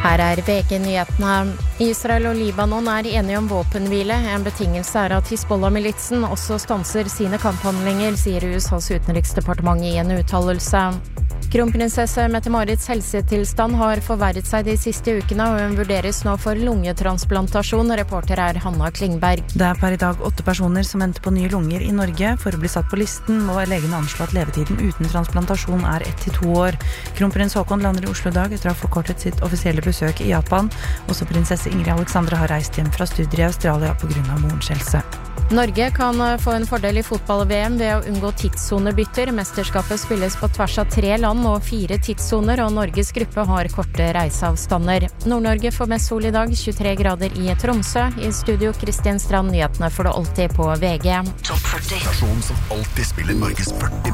Her VG-nyhetene. Israel og Libanon enige om våpenhvile. En betingelse at Hizbollah-militsen også stanser sine kamphandlinger, sier USAs utenriksdepartement i en uttalelse. Kronprinsesse Mette-Marits helsetilstand har forverret seg de siste ukene, og hun vurderes nå for lungetransplantasjon. Reporter Hanna Klingberg. Det per i dag 8 personer som venter på nye lunger i Norge. For å bli satt på listen må legene anslå at levetiden uten transplantasjon 1 til 2 år. Kronprins Haakon lander i Oslo i dag etter å ha forkortet sitt offisielle besøk i Japan. Også prinsesse Ingrid Alexandra har reist hjem fra studier i Australia på grunn av morens helse. Norge kan få en fordel i fotball-VM ved å unngå tidssonebytter. Mesterskapet spilles på tvers av 3 land og 4 tidssoner, og Norges gruppe har korte reiseavstander. Nord-Norge får mest sol i dag, 23 grader i Tromsø. I studio Kristian Strand, nyhetene får du alltid på VG. Topp 40. Stasjon som alltid spiller Norges 40